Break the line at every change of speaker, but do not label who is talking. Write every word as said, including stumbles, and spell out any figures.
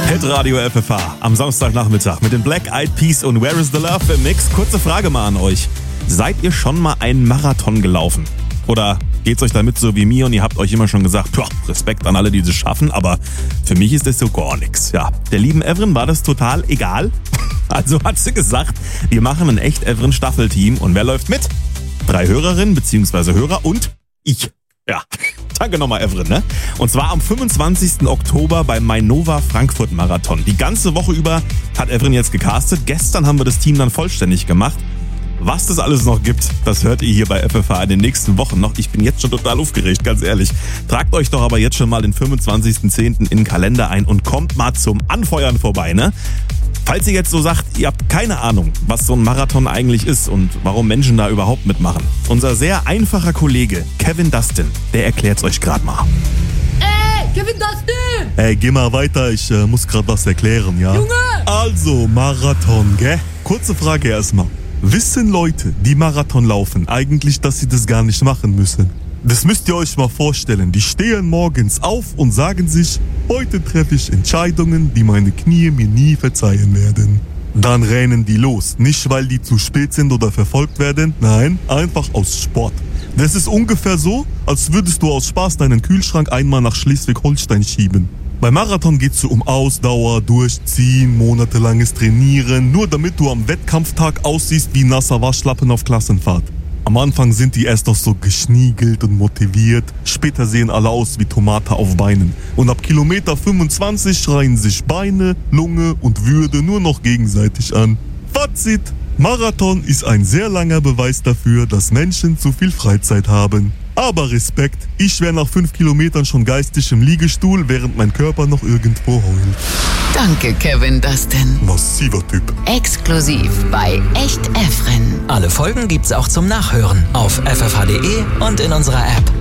Hitradio F F H am Samstagnachmittag mit den Black Eyed Peas und Where is the Love im Mix. Kurze Frage mal an euch. Seid ihr schon mal einen Marathon gelaufen? Oder geht's euch damit so wie mir und ihr habt euch immer schon gesagt, boah, Respekt an alle, die das schaffen, aber für mich ist das so gar nichts. Ja, der lieben Evren war das total egal. Also hat sie gesagt, wir machen ein echt Evren Staffelteam und wer läuft mit? Drei Hörerinnen bzw. Hörer und ich. Ja, danke nochmal Evren, ne? Und zwar am fünfundzwanzigsten Oktober beim Mainova Frankfurt Marathon. Die ganze Woche über hat Evren jetzt gecastet. Gestern haben wir das Team dann vollständig gemacht. Was das alles noch gibt, das hört ihr hier bei F F H in den nächsten Wochen noch. Ich bin jetzt schon total aufgeregt, ganz ehrlich. Tragt euch doch aber jetzt schon mal den fünfundzwanzigsten zehnten in den Kalender ein und kommt mal zum Anfeuern vorbei, ne? Falls ihr jetzt so sagt, ihr habt keine Ahnung, was so ein Marathon eigentlich ist und warum Menschen da überhaupt mitmachen. Unser sehr einfacher Kollege Kevin Dustin, der erklärt's euch gerade mal.
Ey, Kevin Dustin!
Ey, geh mal weiter, ich äh, muss gerade was erklären, ja?
Junge!
Also, Marathon, gell? Kurze Frage erstmal. Wissen Leute, die Marathon laufen, eigentlich, dass sie das gar nicht machen müssen? Das müsst ihr euch mal vorstellen. Die stehen morgens auf und sagen sich, heute treffe ich Entscheidungen, die meine Knie mir nie verzeihen werden. Dann rennen die los. Nicht, weil die zu spät sind oder verfolgt werden. Nein, einfach aus Sport. Das ist ungefähr so, als würdest du aus Spaß deinen Kühlschrank einmal nach Schleswig-Holstein schieben. Beim Marathon geht's so um Ausdauer, Durchziehen, monatelanges Trainieren, nur damit du am Wettkampftag aussiehst wie nasser Waschlappen auf Klassenfahrt. Am Anfang sind die erst noch so geschniegelt und motiviert, später sehen alle aus wie Tomate auf Beinen. Und ab Kilometer fünfundzwanzig schreien sich Beine, Lunge und Würde nur noch gegenseitig an. Fazit: Marathon ist ein sehr langer Beweis dafür, dass Menschen zu viel Freizeit haben. Aber Respekt, ich wäre nach fünf Kilometern schon geistig im Liegestuhl, während mein Körper noch irgendwo heult.
Danke, Kevin Dustin.
Massiver Typ.
Exklusiv bei Echt Evren.
Alle Folgen gibt's auch zum Nachhören auf f f h punkt d e und in unserer App.